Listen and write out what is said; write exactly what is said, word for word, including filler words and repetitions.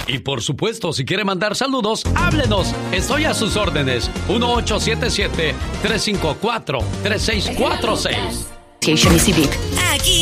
Y por supuesto, si quiere mandar saludos, háblenos. Estoy a sus órdenes. uno ocho siete siete, tres cinco cuatro, tres seis cuatro seis. Aquí